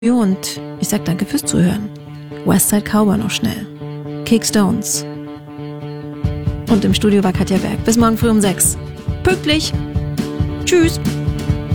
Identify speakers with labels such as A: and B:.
A: Und ich sag danke fürs Zuhören. Westside Cowboy noch schnell. Kick Stones. Und im Studio war Katja Berg. Bis morgen früh um 6. Pünktlich. Tschüss.